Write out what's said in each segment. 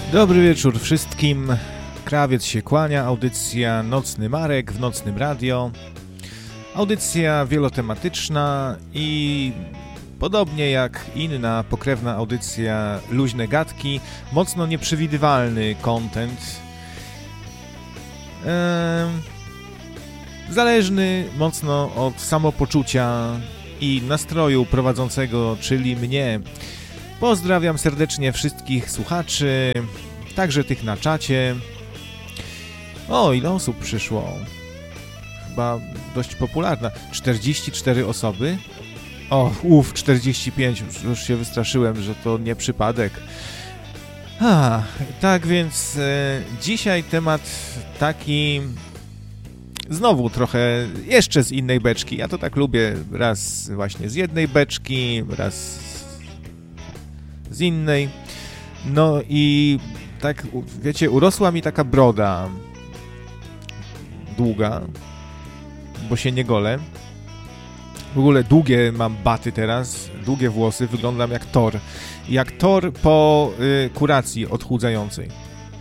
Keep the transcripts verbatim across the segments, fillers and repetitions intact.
Dobry wieczór wszystkim. Krawiec się kłania, audycja Nocny Marek w Nocnym Radio. Audycja wielotematyczna i podobnie jak inna pokrewna audycja Luźne Gadki, mocno nieprzewidywalny content. Eee, zależny mocno od samopoczucia i nastroju prowadzącego, czyli mnie. Pozdrawiam serdecznie wszystkich słuchaczy, także tych na czacie. O, ile osób przyszło? Chyba dość popularna. czterdzieści cztery osoby? O, uff, czterdzieści pięć. Już się wystraszyłem, że to nie przypadek. A, tak więc e, dzisiaj temat taki... Znowu trochę jeszcze z innej beczki. Ja to tak lubię. Raz właśnie z jednej beczki, raz z innej. No i tak, wiecie, urosła mi taka broda długa, bo się nie golę. W ogóle długie mam baty teraz, długie włosy, wyglądam jak Thor. Jak Thor po y, kuracji odchudzającej.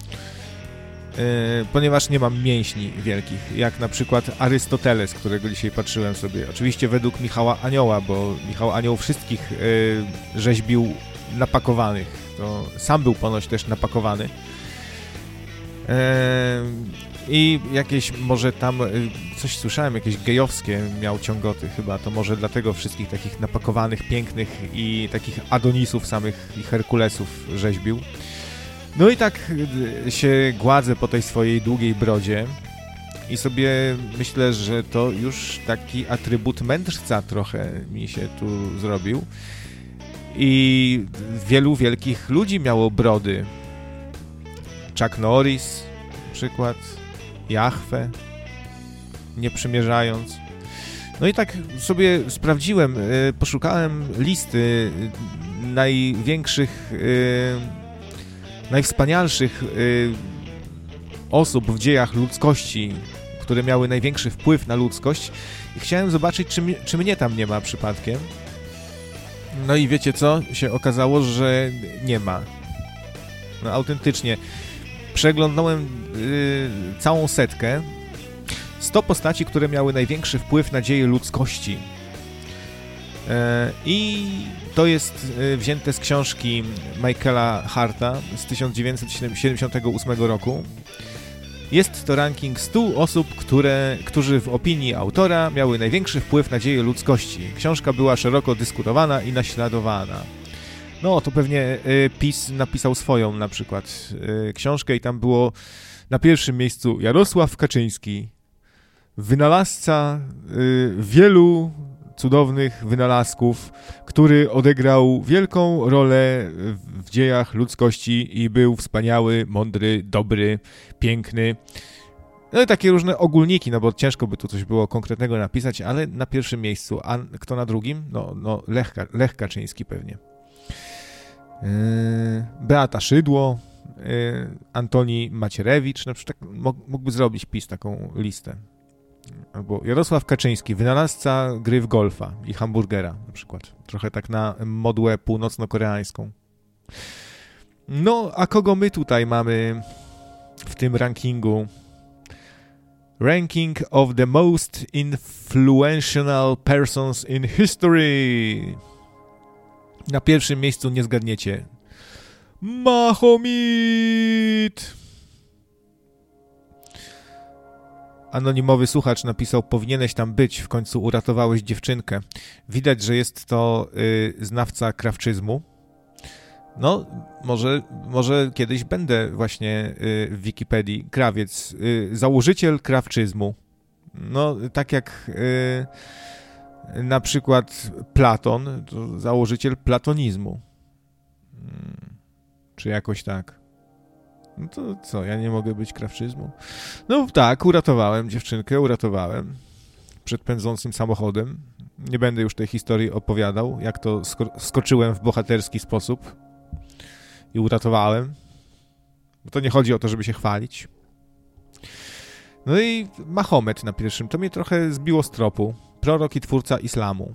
Y, ponieważ nie mam mięśni wielkich, jak na przykład Arystoteles, którego dzisiaj patrzyłem sobie. Oczywiście według Michała Anioła, bo Michał Anioł wszystkich y, rzeźbił napakowanych. To sam był ponoć też napakowany. Eee, I jakieś może tam coś słyszałem, jakieś gejowskie miał ciągoty chyba, to może dlatego wszystkich takich napakowanych, pięknych i takich Adonisów samych i Herkulesów rzeźbił. No i tak się gładzę po tej swojej długiej brodzie i sobie myślę, że to już taki atrybut mędrca trochę mi się tu zrobił. I wielu wielkich ludzi miało brody. Chuck Norris na przykład, Jahwe, nie przymierzając. No i tak sobie sprawdziłem, poszukałem listy największych, najwspanialszych osób w dziejach ludzkości, które miały największy wpływ na ludzkość i chciałem zobaczyć, czy, czy mnie tam nie ma przypadkiem. No i wiecie co? Się okazało, że nie ma. No autentycznie. Przeglądałem yy, całą setkę. sto postaci, które miały największy wpływ na dzieje ludzkości. Yy, I to jest yy, wzięte z książki Michaela Harta z tysiąc dziewięćset siedemdziesiątego ósmego roku. Jest to ranking stu osób, które, którzy w opinii autora miały największy wpływ na dzieje ludzkości. Książka była szeroko dyskutowana i naśladowana. No, to pewnie y, PiS napisał swoją na przykład y, książkę i tam było na pierwszym miejscu Jarosław Kaczyński, wynalazca y, wielu cudownych wynalazków, który odegrał wielką rolę w dziejach ludzkości i był wspaniały, mądry, dobry, piękny. No i takie różne ogólniki, no bo ciężko by tu coś było konkretnego napisać, ale na pierwszym miejscu. A kto na drugim? No, no Lech, Lech Kaczyński pewnie. Yy, Beata Szydło, yy, Antoni Macierewicz, na przykład mógłby zrobić PiS taką listę. Albo Jarosław Kaczyński, wynalazca gry w golfa i hamburgera na przykład. Trochę tak na modłę północno-koreańską. No, a kogo my tutaj mamy w tym rankingu? Ranking of the most influential persons in history. Na pierwszym miejscu nie zgadniecie. Mahomit! Anonimowy słuchacz napisał: powinieneś tam być, w końcu uratowałeś dziewczynkę. Widać, że jest to y, znawca krawczyzmu. No, może, może kiedyś będę właśnie y, w Wikipedii. Krawiec, y, założyciel krawczyzmu. No, tak jak y, na przykład Platon, to założyciel platonizmu. Hmm, czy jakoś tak. No to co, ja nie mogę być krawczyzmu? No tak, uratowałem dziewczynkę, uratowałem przed pędzącym samochodem. Nie będę już tej historii opowiadał, jak to sko- skoczyłem w bohaterski sposób i uratowałem. Bo to nie chodzi o to, żeby się chwalić. No i Mahomet na pierwszym, to mnie trochę zbiło z tropu. Prorok i twórca islamu.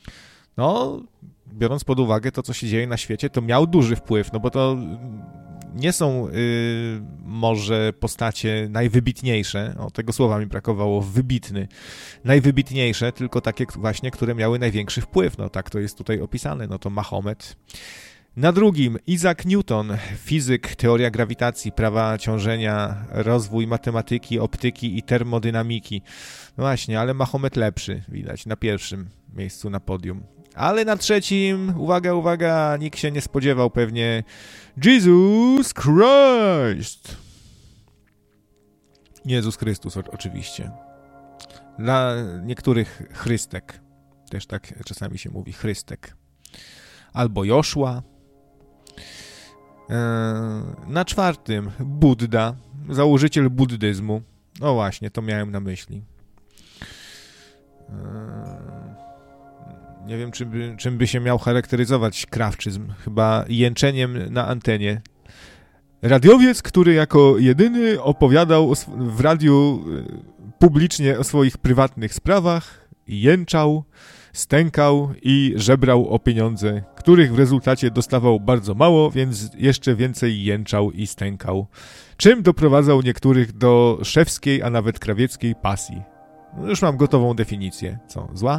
No, biorąc pod uwagę to, co się dzieje na świecie, to miał duży wpływ, no bo to nie są y, może postacie najwybitniejsze, o tego słowa mi brakowało, wybitny, najwybitniejsze, tylko takie właśnie, które miały największy wpływ, no tak to jest tutaj opisane, no to Mahomet. Na drugim Isaac Newton, fizyk, teoria grawitacji, prawa ciążenia, rozwój matematyki, optyki i termodynamiki. No właśnie, ale Mahomet lepszy, widać, na pierwszym miejscu na podium. Ale na trzecim, uwaga, uwaga, nikt się nie spodziewał pewnie, Jesus Christ. Jezus Chrystus oczywiście. Dla niektórych Chrystek, też tak czasami się mówi, Chrystek. Albo Joszua. Na czwartym Budda, założyciel buddyzmu. No właśnie, to miałem na myśli. Nie wiem, czym by, czym by się miał charakteryzować krawczyzm. Chyba jęczeniem na antenie. Radiowiec, który jako jedyny opowiadał w radiu publicznie o swoich prywatnych sprawach, jęczał, stękał i żebrał o pieniądze, których w rezultacie dostawał bardzo mało, więc jeszcze więcej jęczał i stękał, czym doprowadzał niektórych do szewskiej, a nawet krawieckiej pasji. No już mam gotową definicję. Co, zła?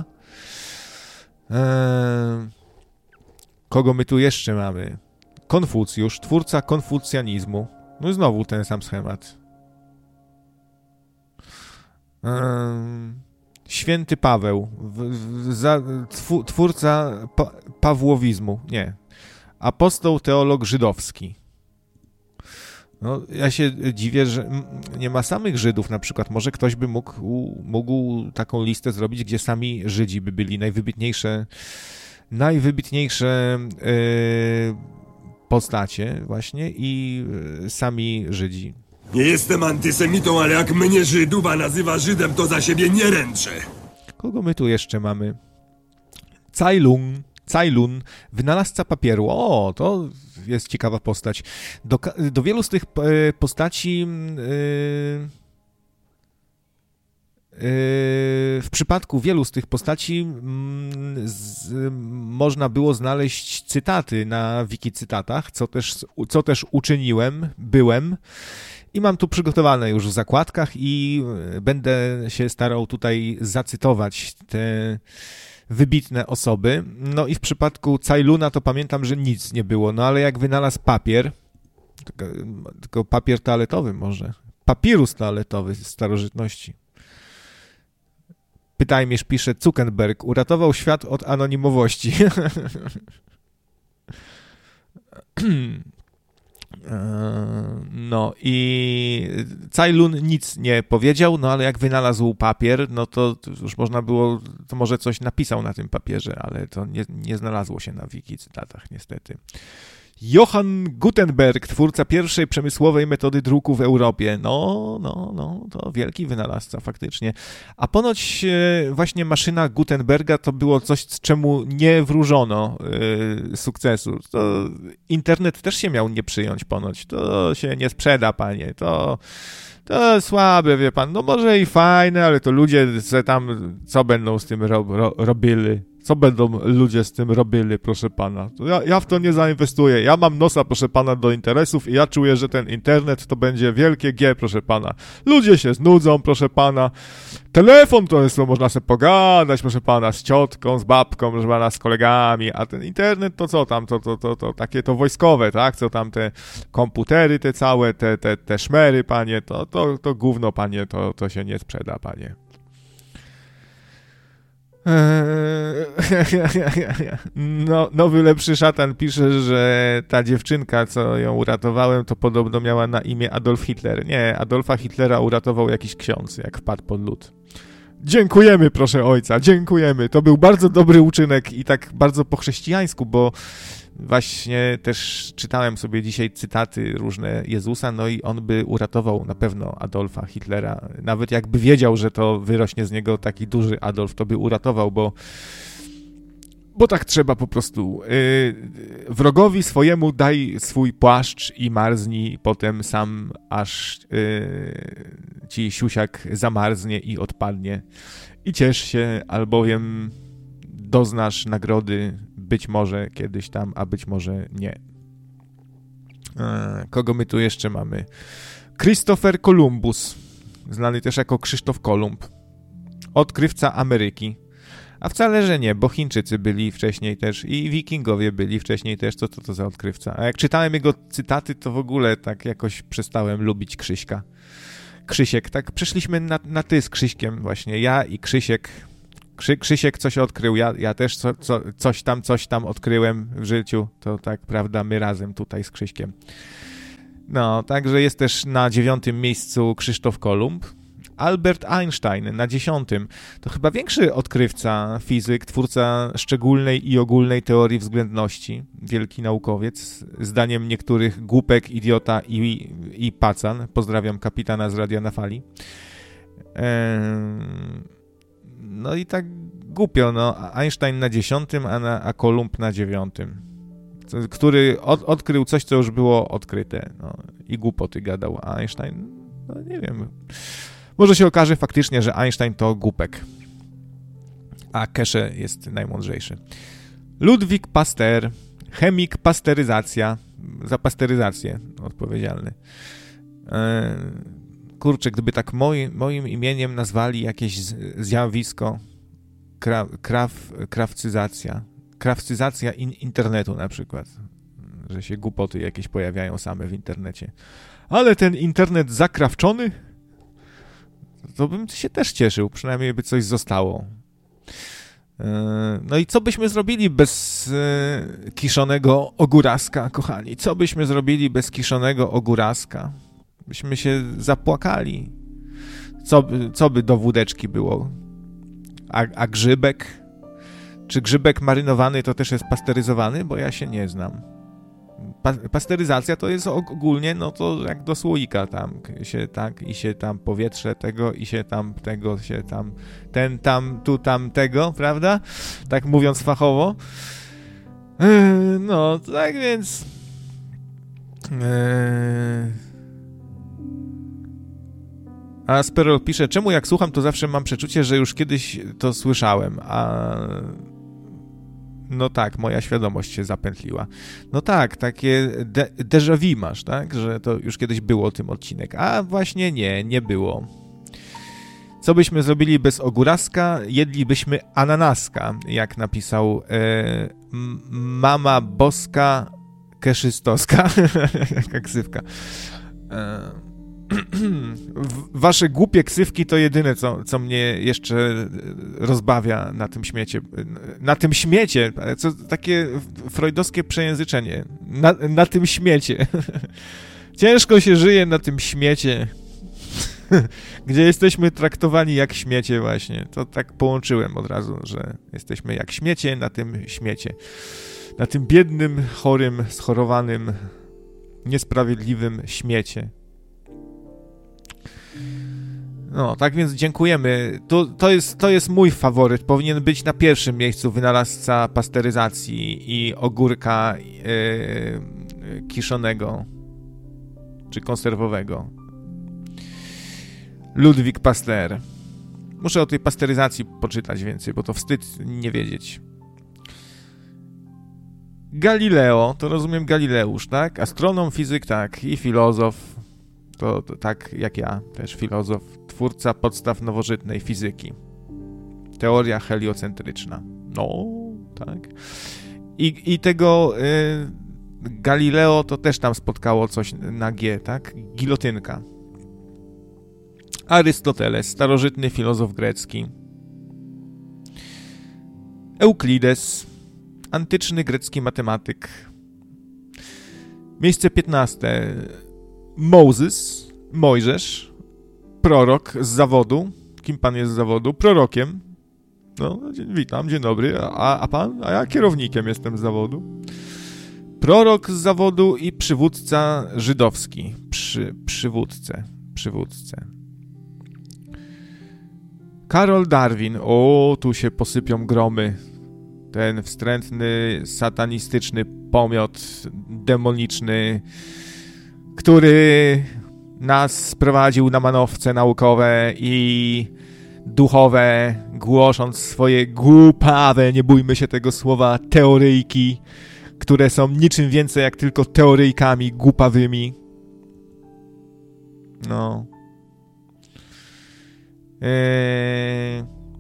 Eee, kogo my tu jeszcze mamy? Konfucjusz, twórca konfucjanizmu. No i znowu ten sam schemat. Eee, Święty Paweł, w, w, za, twu, twórca pa, pawłowizmu. Nie. Apostoł, teolog żydowski. No, ja się dziwię, że nie ma samych Żydów na przykład. Może ktoś by mógł, mógł taką listę zrobić, gdzie sami Żydzi by byli najwybitniejsze, najwybitniejsze yy, postacie właśnie i yy, sami Żydzi. Nie jestem antysemitą, ale jak mnie Żydowa nazywa Żydem, to za siebie nie ręczę. Kogo my tu jeszcze mamy? Cajlun. Cajlun, wynalazca papieru. O, to jest ciekawa postać. Do, do wielu z tych postaci yy, yy, w przypadku wielu z tych postaci yy, z, można było znaleźć cytaty na wikicytatach, co też, co też uczyniłem, byłem. I mam tu przygotowane już w zakładkach i będę się starał tutaj zacytować te wybitne osoby. No i w przypadku Cajluna to pamiętam, że nic nie było, no ale jak wynalazł papier, tylko, tylko papier toaletowy może, papirus toaletowy z starożytności. Pytajmierz pisze, Zuckerberg uratował świat od anonimowości. No i Cajlun nic nie powiedział, no ale jak wynalazł papier, no to już można było, to może coś napisał na tym papierze, ale to nie, nie znalazło się na wiki cytatach niestety. Johann Gutenberg, twórca pierwszej przemysłowej metody druku w Europie. No, no, no, to wielki wynalazca faktycznie. A ponoć e, właśnie maszyna Gutenberga to było coś, czemu nie wróżono e, sukcesu. To internet też się miał nie przyjąć ponoć. To się nie sprzeda, panie. To, to słabe, wie pan. No może i fajne, ale to ludzie se tam co będą z tym ro, ro, robili? Co będą ludzie z tym robili, proszę pana? Ja, ja w to nie zainwestuję. Ja mam nosa, proszę pana, do interesów i ja czuję, że ten internet to będzie wielkie G, proszę pana. Ludzie się znudzą, proszę pana. Telefon to jest, to można sobie pogadać, proszę pana, z ciotką, z babką, proszę pana, z kolegami, a ten internet to co tam? To, to, to, to takie to wojskowe, tak? Co tam te komputery, te całe, te, te, te szmery, panie, to, to, to gówno, panie, to, to się nie sprzeda, panie. No, nowy lepszy szatan pisze, że ta dziewczynka, co ją uratowałem, to podobno miała na imię Adolf Hitler. Nie, Adolfa Hitlera uratował jakiś ksiądz, jak wpadł pod lód. Dziękujemy, proszę ojca, dziękujemy. To był bardzo dobry uczynek i tak bardzo po chrześcijańsku, bo właśnie też czytałem sobie dzisiaj cytaty różne Jezusa, no i on by uratował na pewno Adolfa Hitlera. Nawet jakby wiedział, że to wyrośnie z niego taki duży Adolf, to by uratował, bo bo tak trzeba po prostu. Yy, wrogowi swojemu daj swój płaszcz i marznij, potem sam aż yy, ci siusiak zamarznie i odpadnie. I ciesz się, albowiem doznasz nagrody być może kiedyś tam, a być może nie. E, kogo my tu jeszcze mamy? Christopher Columbus, znany też jako Krzysztof Kolumb. Odkrywca Ameryki. A wcale, że nie, bo Chińczycy byli wcześniej też i Wikingowie byli wcześniej też. Co to, to za odkrywca? A jak czytałem jego cytaty, to w ogóle tak jakoś przestałem lubić Krzyśka. Krzysiek, tak przeszliśmy na, na ty z Krzyśkiem właśnie. Ja i Krzysiek. Krzy, Krzysiek coś odkrył, ja, ja też co, co, coś tam, coś tam odkryłem w życiu. To tak, prawda, my razem tutaj z Krzyśkiem. No, także jest też na dziewiątym miejscu Krzysztof Kolumb. Albert Einstein na dziesiątym. To chyba większy odkrywca, fizyk, twórca szczególnej i ogólnej teorii względności. Wielki naukowiec. Zdaniem niektórych głupek, idiota i, i pacan. Pozdrawiam kapitana z Radia na Fali. Ehm, no i tak głupio, no. Einstein na dziesiątym, a, na, a Kolumb na dziewiątym. Który od, odkrył coś, co już było odkryte. No, i głupoty gadał, a Einstein, no nie wiem... Może się okaże faktycznie, że Einstein to głupek, a Keshe jest najmądrzejszy. Ludwik Pasteur, chemik, pasteryzacja, za pasteryzację odpowiedzialny. Eee, kurczę, gdyby tak moi, moim imieniem nazwali jakieś zjawisko, kra, kraw, krawcyzacja, krawcyzacja in, internetu na przykład, że się głupoty jakieś pojawiają same w internecie. Ale ten internet zakrawczony... to bym się też cieszył, przynajmniej by coś zostało. No i co byśmy zrobili bez kiszonego ogóraska, kochani? Co byśmy zrobili bez kiszonego ogóraska? Byśmy się zapłakali. Co, co by do wódeczki było? A, a grzybek? Czy grzybek marynowany to też jest pasteryzowany? Bo ja się nie znam. Pa- pasteryzacja to jest ogólnie, no to jak do słoika tam się tak i się tam powietrze tego i się tam tego się tam ten tam tu tam tego, prawda? Tak mówiąc fachowo. Yy, no tak więc yy... a Sperol pisze, czemu jak słucham, to zawsze mam przeczucie, że już kiedyś to słyszałem, a no tak, moja świadomość się zapętliła. No tak, takie de- déjà vu masz, tak? Że to już kiedyś było tym odcinek. A właśnie nie, nie było. Co byśmy zrobili bez ogóraska? Jedlibyśmy ananaska, jak napisał e, m- mama boska keszystowska. Jaka ksywka. E, Wasze głupie ksywki to jedyne, co, co mnie jeszcze rozbawia na tym śmiecie. Na tym śmiecie, co takie freudowskie przejęzyczenie. Na, na tym śmiecie. Ciężko się żyje na tym śmiecie, gdzie jesteśmy traktowani jak śmiecie właśnie. To tak połączyłem od razu, że jesteśmy jak śmiecie na tym śmiecie. Na tym biednym, chorym, schorowanym, niesprawiedliwym śmiecie. No, tak więc dziękujemy. To, to, jest, to jest mój faworyt. Powinien być na pierwszym miejscu wynalazca pasteryzacji i ogórka yy, kiszonego czy konserwowego. Ludwik Pasteur. Muszę o tej pasteryzacji poczytać więcej, bo to wstyd nie wiedzieć. Galileo, to rozumiem Galileusz, tak? Astronom, fizyk, tak. I filozof. To, to tak jak ja, też filozof, twórca podstaw nowożytnej fizyki. Teoria heliocentryczna. No, tak. I, i tego y, Galileo to też tam spotkało coś na G, tak? Gilotynka. Arystoteles, starożytny filozof grecki. Euklides, antyczny grecki matematyk. Miejsce piętnaste. Moses, Mojżesz, prorok z zawodu. Kim pan jest z zawodu? Prorokiem. No, witam, dzień dobry. A, a pan? A ja kierownikiem jestem z zawodu. Prorok z zawodu i przywódca żydowski. Przy, przywódcę. Przywódcę. Karol Darwin. O, tu się posypią gromy. Ten wstrętny, satanistyczny pomiot demoniczny, który nas sprowadził na manowce naukowe i duchowe, głosząc swoje głupawe, nie bójmy się tego słowa, teoryjki, które są niczym więcej jak tylko teoryjkami głupawymi. No. Eee...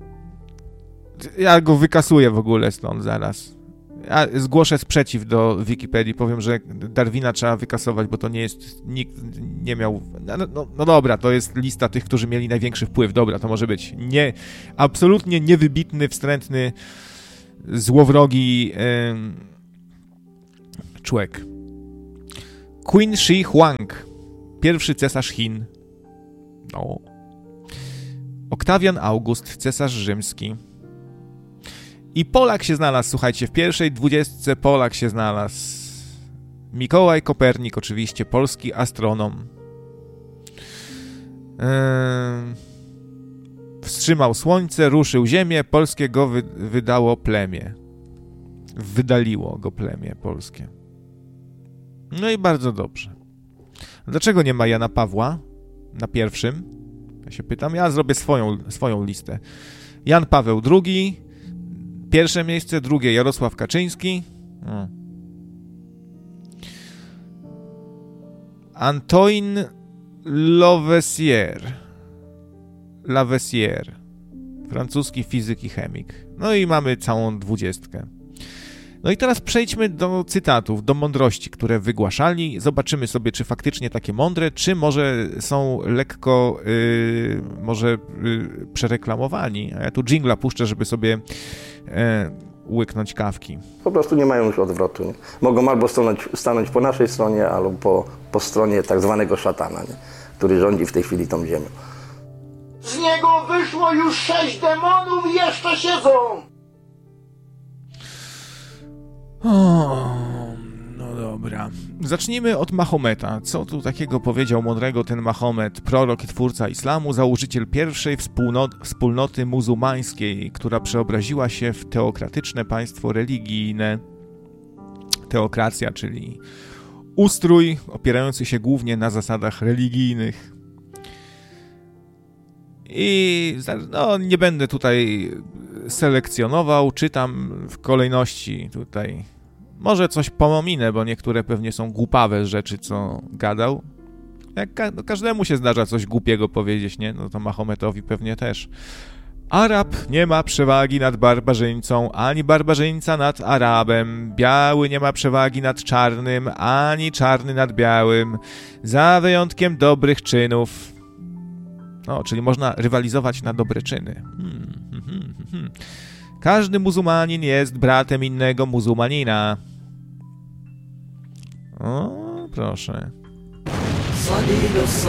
Ja go wykasuję w ogóle stąd zaraz. Ja zgłoszę sprzeciw do Wikipedii, powiem, że Darwina trzeba wykasować, bo to nie jest, nikt nie miał, no, no, no dobra, to jest lista tych, którzy mieli największy wpływ, dobra, to może być nie, absolutnie niewybitny, wstrętny, złowrogi yy, człowiek. Qin Shi Huang, pierwszy cesarz Chin. No. Oktawian August, cesarz rzymski. I Polak się znalazł, słuchajcie, w pierwszej dwudziestce Polak się znalazł. Mikołaj Kopernik, oczywiście, polski astronom. Eee, wstrzymał słońce, ruszył ziemię, polskie go wy- wydało plemię. Wydaliło go plemię polskie. No i bardzo dobrze. Dlaczego nie ma Jana Pawła na pierwszym? Ja się pytam, ja zrobię swoją, swoją listę. Jan Paweł drugi, pierwsze miejsce, drugie Jarosław Kaczyński. Hmm. Antoine Lavoisier. Lavoisier. Francuski fizyk i chemik. No i mamy całą dwudziestkę. No i teraz przejdźmy do cytatów, do mądrości, które wygłaszali. Zobaczymy sobie, czy faktycznie takie mądre, czy może są lekko yy, może yy, przereklamowani. A ja tu dżingla puszczę, żeby sobie yy, łyknąć kawki. Po prostu nie mają już odwrotu. Nie? Mogą albo stanąć, stanąć po naszej stronie, albo po, po stronie tak zwanego szatana, nie? Który rządzi w tej chwili tą ziemią. Z niego wyszło już sześć demonów i jeszcze siedzą! O, no dobra. Zacznijmy od Mahometa. Co tu takiego powiedział mądrego ten Mahomet, prorok i twórca islamu, założyciel pierwszej wspólnot- wspólnoty muzułmańskiej, która przeobraziła się w teokratyczne państwo religijne. Teokracja, czyli ustrój opierający się głównie na zasadach religijnych. I no, nie będę tutaj selekcjonował, czytam w kolejności tutaj. Może coś pominę, bo niektóre pewnie są głupawe rzeczy, co gadał. Jak ka- no, każdemu się zdarza coś głupiego powiedzieć, nie? No to Mahometowi pewnie też. Arab nie ma przewagi nad barbarzyńcą, ani barbarzyńca nad Arabem. Biały nie ma przewagi nad czarnym, ani czarny nad białym. Za wyjątkiem dobrych czynów. No, czyli można rywalizować na dobre czyny. Hmm, hmm, hmm, hmm. Każdy muzułmanin jest bratem innego muzułmanina. O, proszę.